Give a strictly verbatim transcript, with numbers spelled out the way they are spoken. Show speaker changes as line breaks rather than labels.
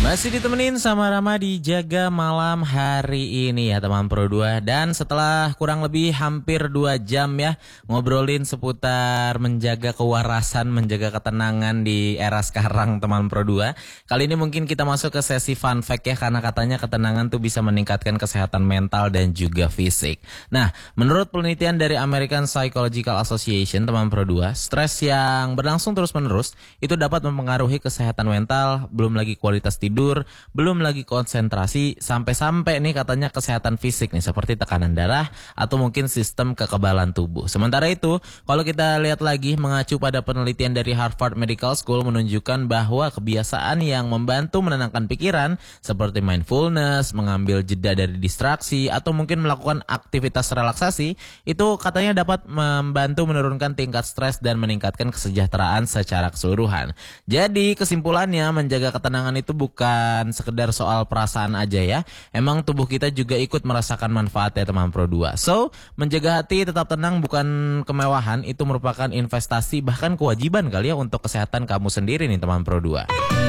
Masih ditemenin sama Rama di Jaga Malam hari ini ya teman Pro dua. Dan setelah kurang lebih hampir dua jam ya ngobrolin seputar menjaga kewarasan, menjaga ketenangan di era sekarang teman Pro dua. Kali ini mungkin kita masuk ke sesi fun fact ya, karena katanya ketenangan tuh bisa meningkatkan kesehatan mental dan juga fisik. Nah, menurut penelitian dari American Psychological Association teman Pro dua, stres yang berlangsung terus-menerus itu dapat mempengaruhi kesehatan mental, belum lagi kualitas tidur tidur, belum lagi konsentrasi, sampai-sampai nih katanya kesehatan fisik nih seperti tekanan darah atau mungkin sistem kekebalan tubuh. Sementara itu, kalau kita lihat lagi mengacu pada penelitian dari Harvard Medical School menunjukkan bahwa kebiasaan yang membantu menenangkan pikiran seperti mindfulness, mengambil jeda dari distraksi atau mungkin melakukan aktivitas relaksasi itu katanya dapat membantu menurunkan tingkat stres dan meningkatkan kesejahteraan secara keseluruhan. Jadi kesimpulannya menjaga ketenangan itu bukan Bukan sekedar soal perasaan aja ya. Emang tubuh kita juga ikut merasakan manfaatnya teman Pro dua. So, menjaga hati tetap tenang bukan kemewahan, itu merupakan investasi bahkan kewajiban kali ya untuk kesehatan kamu sendiri nih teman Pro dua.